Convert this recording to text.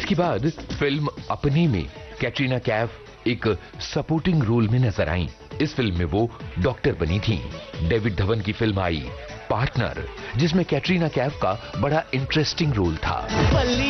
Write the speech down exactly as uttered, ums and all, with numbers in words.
इसके बाद फिल्म अपने में कैटरीना कैफ एक सपोर्टिंग रोल में नजर आईं। इस फिल्म में वो डॉक्टर बनी थीं। डेविड धवन की फिल्म आई पार्टनर, जिसमें कैटरीना कैफ का बड़ा इंटरेस्टिंग रोल था।